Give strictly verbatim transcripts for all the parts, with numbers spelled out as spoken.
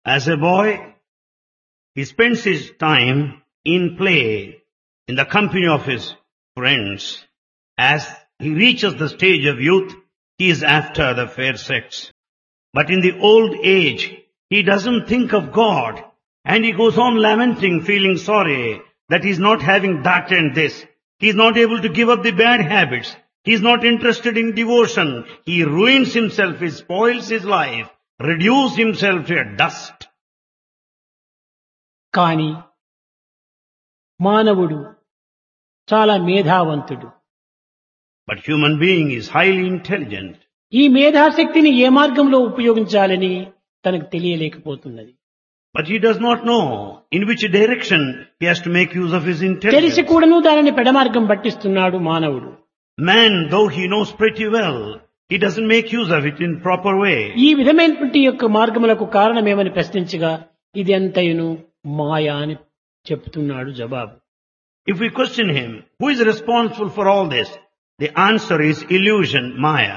As a boy, he spends his time in play, in the company of his friends. As he reaches the stage of youth, he is after the fair sex. But in the old age, he doesn't think of God, and he goes on lamenting, feeling sorry that he is not having that and this. He is not able to give up the bad habits. He is not interested in devotion. He ruins himself, he spoils his life, reduces himself to a dust. కానీ మానవుడు చాలా మేధావంతుడు. But human being is highly intelligent. ఈ మేధాశక్తిని ఏ మార్గంలో ఉపయోగించాలని తనకు తెలియలేకపోతున్నది. But he does not know in which direction he has to make use of his తెలిసి intelligence. కూడాను దానిని పెడమార్గం పట్టిస్తున్నాడు మానవుడు. Man, though he knows pretty well, he doesn't make use of it in proper way. ఈ విధమైనటువంటి యొక్క మార్గములకు కారణమేమని ప్రశ్నించగా ఇది అంతయును మాయా అని చెప్తున్నాడు జవాబు. If we question him, who is responsible for all this? The answer is illusion, Maya.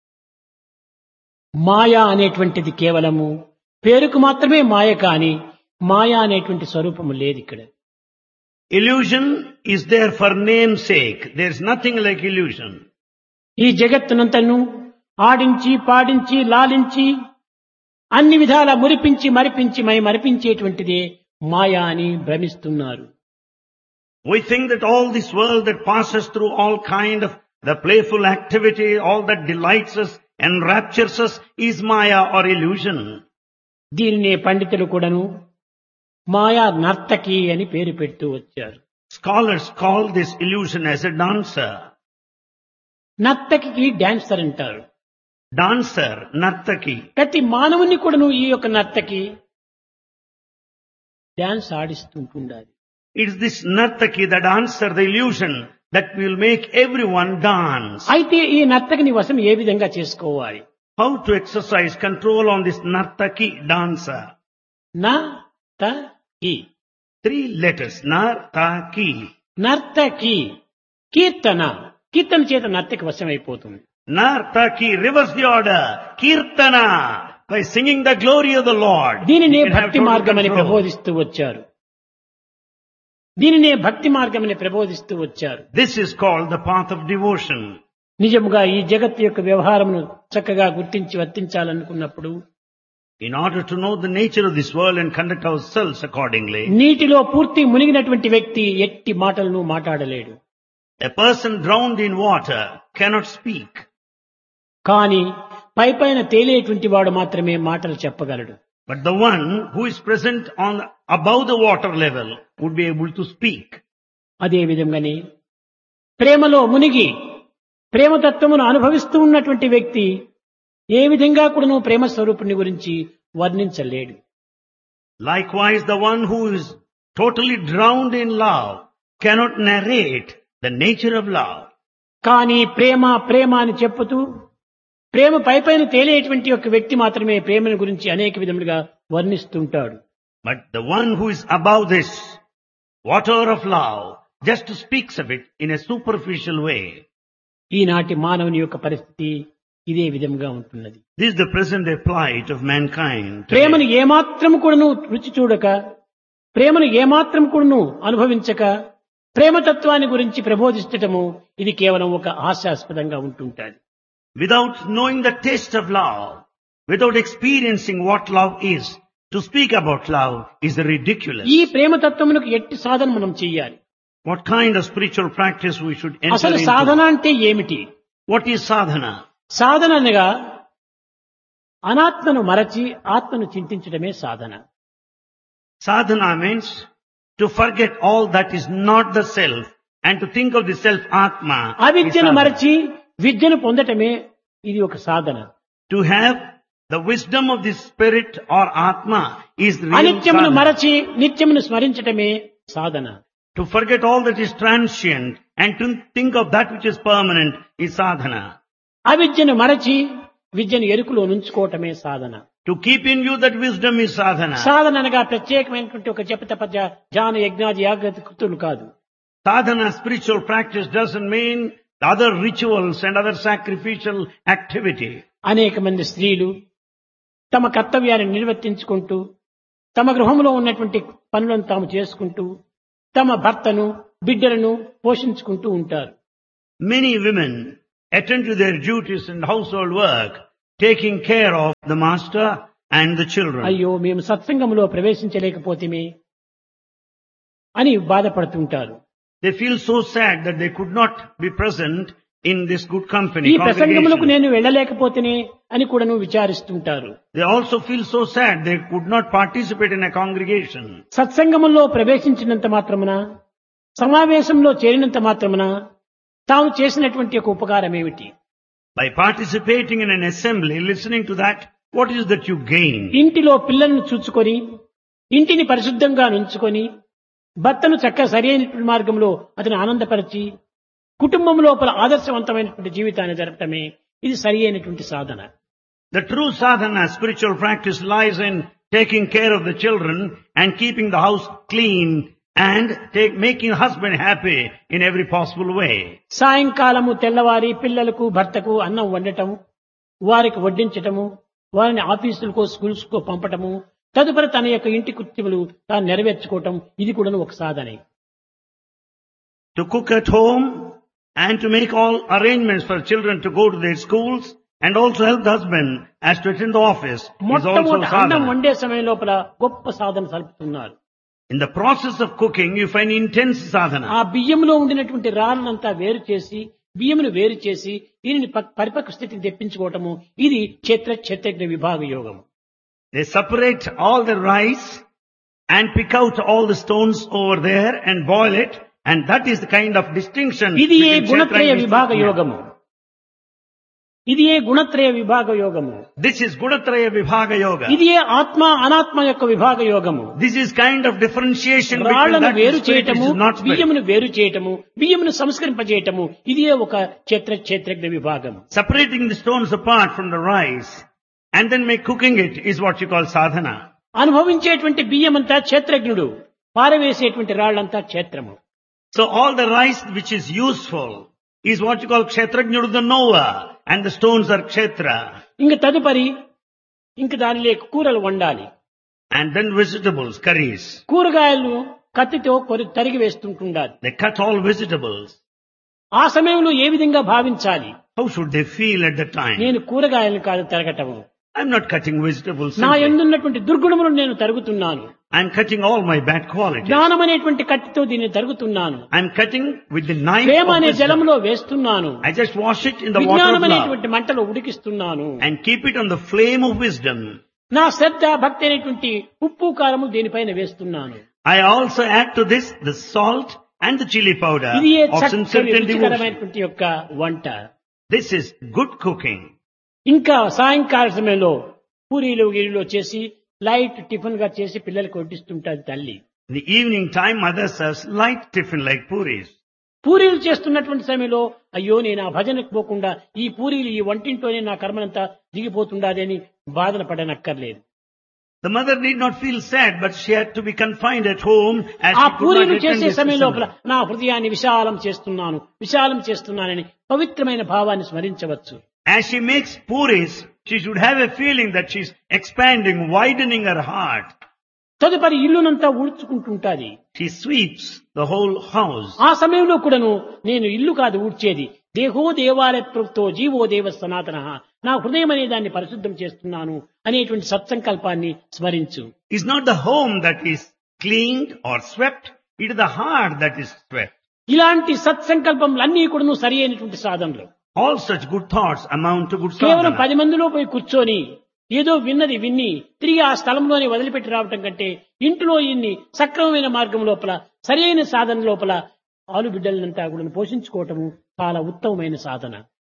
మాయా అనేటువంటిది కేవలము పేరుకు మాత్రమే మాయ, కాని మాయా అనేటువంటి స్వరూపము లేదు ఇక్కడ. Illusion is there for name's sake. There is nothing like illusion. ఈ జగత్తునంతను ఆడించి పాడించి లాలించి అన్ని విధాల మురిపించి మరిపించి మై మరిపించేటువంటిదే మాయా అని భ్రమిస్తున్నారు. We think that all this world that passes through all kind of the playful activity, all that delights us and raptures us is Maya or illusion. దీనినే పండితులు కూడాను మాయా నర్తకి అని పేరు పెడుతూ వచ్చారు. Scholars call this illusion as a dancer. నర్తకి dancer అంటారు. Dancer, Nartaki. ప్రతి మానవుని కూడాను ఈ యొక్క నర్తకి dance ఆడిస్తుంటుండాలి. It is this Nartaki, the dancer, the illusion that will make everyone dance. అయితే ఈ నర్తకిని వశం ఏ విధంగా చేసుకోవాలి? How to exercise control on this Nartaki dancer? నర్తకి Three letters, Nartaki. నర్తకి కీర్తన కీర్తన చేత నర్తకి వశమైపోతుంది. Nartaki, reverse the order. Kirtana, by singing the glory of the Lord. దీనినే You can have భక్తి total మార్గమని control. ప్రబోధిస్తూ వచ్చారు. దీనినే భక్తి మార్గమని ప్రబోధిస్తూ వచ్చారు. This is called the path of devotion. నిజముగా ఈ జగత్తు యొక్క వ్యవహారమును చక్కగా గుర్తించి వర్తించాలనుకున్నప్పుడు In order to know the nature of this world and conduct ourselves accordingly, నీటిలో పూర్తి మునిగినటువంటి వ్యక్తి ఎట్టి మాటలను మాట్లాడలేడు. a person drowned in water cannot speak. కానీ పై పైన తేలేటువంటి వాడు మాత్రమే మాటలు చెప్పగలడు. But the one who is present on above the water level would be able to speak. అదే విధంగానే ప్రేమలో మునిగి ప్రేమతత్వమును అనుభవిస్తూ ఉన్నటువంటి వ్యక్తి ఏ విధంగా కూడాను ప్రేమ స్వరూపుని గురించి వర్ణించలేడు. Likewise, the one who is totally drowned in love cannot narrate the nature of love. కానీ ప్రేమ ప్రేమ అని చెప్పుతూ ప్రేమ పై పైన తేలేటువంటి ఒక వ్యక్తి మాత్రమే ప్రేమను గురించి అనేక విధములుగా వర్ణిస్తుంటాడు. But the one who is above this water of love just speaks of it in a superficial way. ఈనాటి మానవుని యొక్క పరిస్థితి ఇదే విధంగా ఉంటున్నది. This is the present day plight of mankind today. ప్రేమను ఏమాత్రము కూడాను రుచి చూడక, ప్రేమను ఏమాత్రం కూడాను అనుభవించక, ప్రేమతత్వాన్ని గురించి ప్రబోధించటము ఇది కేవలం ఒక హాస్యాస్పదంగా ఉంటుంటాది. Without knowing the taste of love, without experiencing what love is, to speak about love is ridiculous. ఈ ప్రేమతత్వమునకు ఎట్టి సాధన మనం చెయ్యాలి? What kind of spiritual practice we should enter అసలు సాధన into? అంటే ఏమిటి? What is sadhana? సాధన అనగా అనాత్మను మరచి ఆత్మను చింతించడమే సాధన. Sadhana means to forget all that is not the self and to think of the self Atma. is అవిద్యను sadhana. మరచి విద్యను పొందటమే ఇది ఒక సాధన. To have the wisdom of the spirit or Atma is real అనిత్యమును sadhana. మరచి నిత్యమును స్మరించటమే సాధన. To forget all that is transient and to think of that which is permanent is sadhana. అవిద్యను మరచి విద్యను ఎరుకులో నుంచుకోవటమే సాధన. To keep in view that wisdom is sadhana. సాధన అనగా ప్రత్యేకమైనటువంటి ఒక జపతప ధ్యాన యజ్ఞాది యాగతి కృతులు కాదు. Sadhana, spiritual practice, doesn't mean the other rituals and other sacrificial activity. అనేక మంది స్త్రీలు తమ కర్తవ్యాన్ని నిర్వర్తించుకుంటూ తమ గృహంలో ఉన్నటువంటి పనులను తాము చేసుకుంటూ తమ భర్తను బిడ్డలను పోషించుకుంటూ ఉంటారు. Many women attend to their duties and household work, taking care of the master and the children. అయ్యో మేము సత్సంగంలో ప్రవేశించలేకపోతేమే అని బాధపడుతుంటారు. They feel so sad that they could not be present in this good company, ఈ ప్రసంగములకు congregation. నేను వెళ్ళలేకపోతేనే అని కూడాను విచారిస్తుంటారు. They also feel so sad they could not participate in a congregation. సత్సంగములో ప్రవేశించినంత మాత్రమున సమావేశంలో చేరినంత మాత్రమున తాము చేసినటువంటి ఒక ఉపకారం ఏమిటి? By participating in an assembly, listening to that, what is that you gain? ఇంటిలో పిల్లలను చూచుకొని ఇంటిని పరిశుద్ధంగా నుంచుకొని భర్తను చక్కగా సరైనటువంటి మార్గంలో అతను ఆనందపరిచి కుటుంబం లోపల ఆదర్శవంతమైనటువంటి జీవితాన్ని జరపటమే ఇది సరి అయినటువంటి సాధన. The true sadhana, spiritual practice, lies in taking care of the children and keeping the house clean and take, making husband happy in every possible way. సాయంకాలము తెల్లవారి పిల్లలకు భర్తకు అన్నం వండటం, వారికి వడ్డించటము, వారిని ఆఫీసులకో స్కూల్స్కో పంపటము, తదుపరి తన యొక్క ఇంటి కృత్యములు తాను నెరవేర్చుకోవటం ఇది కూడా ఒక సాధనే. To cook at home and to make all arrangements for children to go to their schools and also help the husband as to attend the office is also మొట్టమొదటి అన్నం sadhana. వండే సమయం లోపల గొప్ప సాధన సలుపుతున్నారు. In the process of cooking, you find intense ఆ sadhana. బియ్యంలో ఉండినటువంటి రాళ్ళనంతా వేరు చేసి బియ్యమును వేరు చేసి దీనిని ప- పరిపక్వ స్థితికి తెప్పించుకోవటము ఇది క్షేత్ర క్షేత్రజ్ఞ విభాగ యోగము. They separate all the rice and pick out all the stones over there and boil it, and that is the kind of distinction ఇది ఏ between గుణత్రయ Kshetra and విభాగ Vishnu. యోగము. ఇది ఏ గుణత్రయ విభాగ యోగము. This is Gunatraya Vibhaga Yoga. ఇది ఏ ఆత్మ అనాత్మ యొక్క విభాగ యోగము. This is kind of differentiation between రాళ్లను that వేరు spirit which చేయటము is not spirit. బియ్యమును వేరు చేయటము బియ్యమును సంస్కరింపజేయటము ఇది ఏ ఒక క్షేత్ర క్షేత్రజ్ఞ విభాగము. Separating the stones apart from the rice and then make cooking it is what you call sadhana. అనుభవించేటువంటి బియ్యమంతా క్షేత్రజ్ఞుడు, పారవేసేటువంటి రాళ్లంతా క్షేత్రము. So all the rice which is useful is what you call Kshetrajñudu, the knower, and the stones are Kshetra. ఇంక తదుపరి ఇంక దానిలో కూరలు వండాలి. And then vegetables, curries. కూరగాయలు కత్తితో కొరి తరిగి వేస్తుంటుండాలి. They cut all vegetables. ఆ సమయంలో ఏ విధంగా భావించాలి? How should they feel at the time? నేను కూరగాయలను కాదు తరగటము, I'm not cutting vegetables నా simply. యందున్నటువంటి దుర్గుణములను నేను తరుగుతున్నాను. I'm cutting all my bad qualities. జ్ఞానం అనేటువంటి కత్తితో దీన్ని తరుగుతున్నాను. I'm cutting with the knife Prema of అనే wisdom. జలంలో వేస్తున్నాను. I just wash it in the water విజ్ఞానం of love అనేటువంటి మంటలో ఉడికిస్తున్నాను. and keep it on the flame of wisdom. నా శ్రద్ధ భక్తి అనేటువంటి ఉప్పు కారము దీనిపైన వేస్తున్నాను. I also add to this the salt and the chili powder ఇది ఏ of చక్కని sincerity and devotion. రుచికరమైనటువంటి యొక్క వంట. This is good cooking. ఇంకా సాయంకాల సమయంలో పూరీలు గిరిలో చేసి లైట్ టిఫిన్ గా చేసి పిల్లలకు వడ్డిస్తుంటారు తల్లి. In the evening time, mother serves light tiffin like puris. పూరీలు చేస్తున్నటువంటి సమయంలో అయ్యో నేను ఆ భజనకు పోకుండా ఈ పూరీలు ఈ వంటింట్లోనే నా కర్మనంతా దిగిపోతుండాది అని బాధన పడనక్కర్లేదు. The mother need not feel sad, but she had to be confined at home as ఆ she could పూరీలు not attend చేసే this సమయం లోపల assembly. నా హృదయాన్ని విశాలం చేస్తున్నాను విశాలం చేస్తున్నానని పవిత్రమైన భావాన్ని స్మరించవచ్చు. As she makes puris, she should have a feeling that she's expanding, widening her heart. తదుపరి ఇల్లునంతా ఊడ్చుకుంటుంటాది. She sweeps the whole house. ఆ సమయంలో కూడాను నేను ఇల్లు కాదు ఊడ్చేది, దేహో దేవాలయతో జీవో దేవ సనాతన, నా హృదయం అనే దాన్ని పరిశుద్ధం చేస్తున్నాను అనేటువంటి సత్సంకల్పాన్ని స్మరించు. It's not the home that is cleaned or swept, it is the heart that is swept. ఇలాంటి సత్సంకల్పములన్నీ కూడాను సరి అయినటువంటి సాధనలు. All such good thoughts amount to good కేవలం sadhana. పది మందిలో పోయి కూర్చొని ఏదో విన్నది విన్ని తిరిగి ఆ స్థలంలోనే వదిలిపెట్టి రావటం కంటే ఇంటిలో ఇన్ని సక్రమమైన మార్గం లోపల సరైన సాధన లోపల ఆలు బిడ్డలనంతా కూడా పోషించుకోవటము చాలా ఉత్తమమైన సాధన.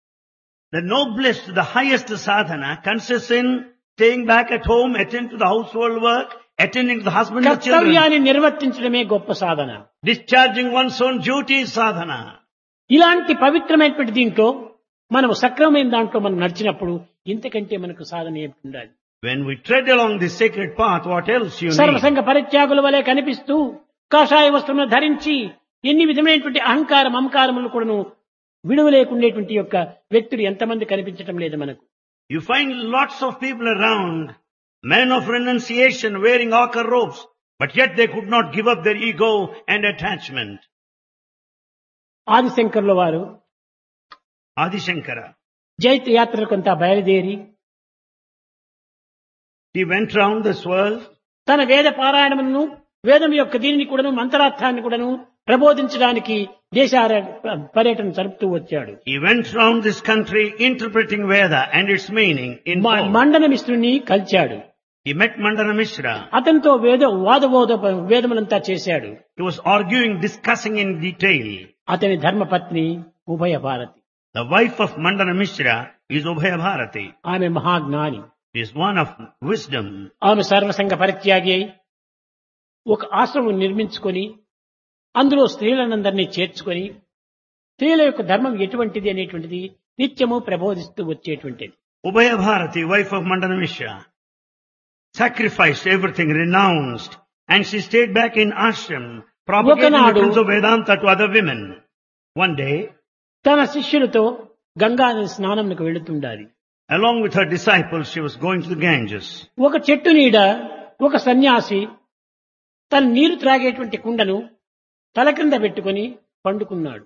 The noblest, the highest sadhana consists in staying back at home, attend to the household work, attending to the husband and children. కర్తవ్యాన్ని నిర్వర్తించడమే గొప్ప సాధన. Discharging one's own duty is sadhana. ఇలాంటి పవిత్రమైనటువంటి దీంట్లో మనం సక్రమమైన దాంట్లో మనం నడిచినప్పుడు ఇంతకంటే మనకు సాధన ఏమిటి ఉండాలి? When we tread along this sacred path, what else you need? సర్వసంగ పరిత్యాగుల వలె కనిపిస్తూ కాషాయ వస్త్రమును ధరించి ఎన్ని విధమైనటువంటి అహంకార మమకారములు కూడాను విడువలేకుండేటువంటి యొక్క వ్యక్తులు ఎంతమంది కనిపించటం లేదు మనకు. You find lots of people around Men of renunciation wearing ochre robes, but yet they could not give up their ego and attachment. ఆదిశంకర్ల వారు Adi Shankara, జైత్ర యాత్రలకంతా బయలుదేరి he went round this world. తన వేద పారాయణములను వేదం యొక్క దీనిని కూడాను మంత్రార్థాన్ని కూడాను ప్రబోధించడానికి దేశార పర్యటన జరుపుతూ వచ్చాడు. He went round this country interpreting Veda and its meaning in మ- full. Mandana మిశ్రుని కలిచాడు. He met Mandana Mishra. అతనితో వేద వాదబోధ వేదములంతా చేశాడు. He was arguing, discussing in detail. అతని ధర్మపత్ని ఉభయ Bharati. The wife of Mandana Mishra is Ubhaya Bharati. ఆమె మహాజ్ఞాని. She is one of wisdom. ఆమె సర్వసంగ పరిత్యాగి అయి ఒక ఆశ్రమం నిర్మించుకొని అందులో స్త్రీలనందరినీ చేర్చుకొని స్త్రీల యొక్క ధర్మం ఎటువంటిది అనేటువంటిది నిత్యము ప్రబోధిస్తూ వచ్చేటువంటిది. Ubhaya Bharati, wife of Mandana Mishra, sacrificed everything, renounced, and she stayed back in ashram, propagating the Okanadu- truths of Vedanta to other women. One day, తన శిష్యులతో గంగా నది స్నానంకు వెళుతుండాలి. along with her disciples, she was going to the Ganges. ఒక చెట్టు నీడ ఒక సన్యాసి తన నీరు త్రాగేటువంటి కుండను తల క్రింద పెట్టుకొని పండుకున్నాడు.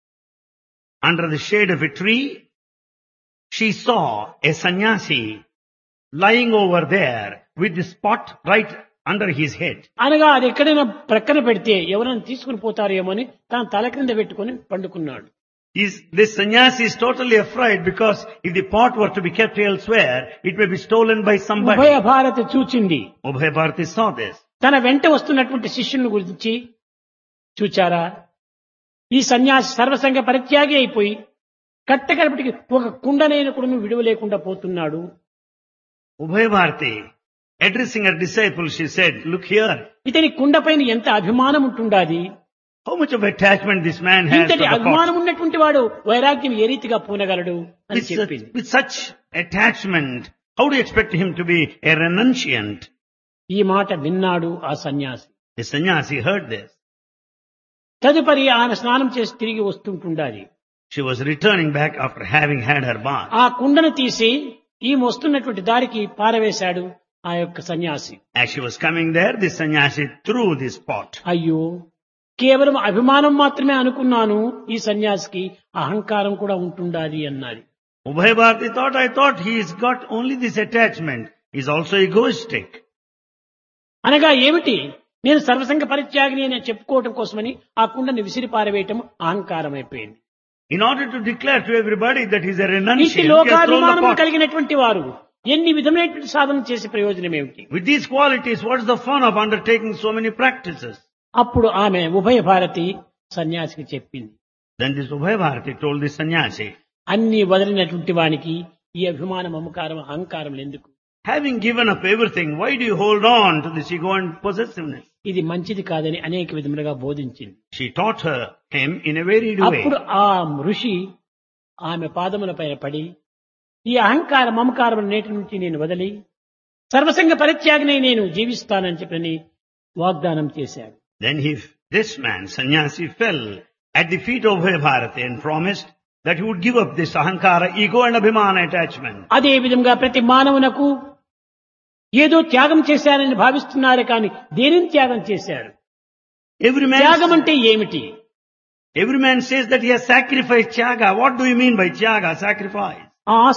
Under the shade of a tree, she saw a sannyasi lying over there with the spot right under his head. అనగా అది ఎక్కడైనా ప్రక్కన పెడితే ఎవరైనా తీసుకుని పోతారేమో అని తన తల క్రింద పెట్టుకొని పండుకున్నాడు. Is, this sannyasi is totally afraid because if the pot were to be kept elsewhere, it may be stolen by somebody. ఉభయ భారతి చూచింది. Ubhaya Bharati saw this. తన వెంట వస్తున్నటువంటి శిష్యుని గురించి చూచారా, ఈ సన్యాసి సర్వసంగ పరిత్యాగి అయిపోయి కట్టకడపటికి ఒక కుండనైన కూడా విడువ లేకుండా పోతున్నాడు. Ubhaya Bharati, addressing her disciples, she said, look here, ఇతని కుండ పైన ఎంత అభిమానం ఉంటుండాది. how much of attachment this man has to ఇంతటి the pot. అభిమానం ఉన్నటువంటి వాడు వైరాగ్యం ఏ రీతిగా పూనగలడు అని With చెప్పింది. such, with such attachment, how do you expect him to be a renunciant? ఈ మాట విన్నాడు ఆ సన్యాసి. The sannyasi heard this. తదుపరి ఆమె స్నానం చేసి తిరిగి వస్తుంటుండాలి. She was returning back after having had her bath. ఆ కుండను తీసి ఈమె వస్తున్నటువంటి దారికి పారవేశాడు ఆ యొక్క సన్యాసి. As she was coming there, the sannyasi threw this pot. అయ్యో, కేవలం అభిమానం మాత్రమే అనుకున్నాను, ఈ సన్యాసికి అహంకారం కూడా ఉంటుండాలి అన్నది. Ubhaya Bharati thought, I thought he's got only this attachment. He's also egoistic. అనగా ఏమిటి, నేను సర్వసంగ పరిత్యాగిని అని చెప్పుకోవటం కోసమని ఆ కుండని విసిరి పారవేయటం అహంకారం అయిపోయింది. In order to declare to everybody that he's a ఇట్టి renunciant, he has thrown the లోకాభిమానం pot. కలిగినటువంటి వారు ఎన్ని విధమైనటువంటి సాధన చేసే ప్రయోజనం ఏమిటి? With these qualities, what is the fun of undertaking so many practices? అప్పుడు ఆమె ఉభయ భారతి సన్యాసికి చెప్పింది, Then this Ubhaya Bharati told the sannyasi, అన్ని వదిలినటువంటి వానికి ఈ అభిమానం అహంకారం అహంకారం ఎందుకు? having given up everything, why do you hold on to this ego and possessiveness? ఇది మంచిది కాదని అనేక విధములుగా బోధించింది. She taught her him in a varied way. అప్పుడు ఆ ఋషి ఆమె పాదముల పైన పడి, ఈ అహంకార మమకారం నేటి నుంచి నేను వదిలి సర్వసంగ పరిత్యాగినై నేను జీవిస్తానని చెప్పని వాగ్దానం చేశాడు. Then he, this man, sannyasi, fell at the feet of Ubhaya Bharati and promised that he would give up this ahankara, ego and abhimana attachment. అదే విధంగా ప్రతి మానవునకు ఏదో త్యాగం చేశారని భావిస్తున్నారు కానీ దేనిని త్యాగం చేశారు? Every త్యాగం man, అంటే ఏమిటి? every man says that he has sacrificed tyaga. What do you mean by tyaga, sacrifice? ఆ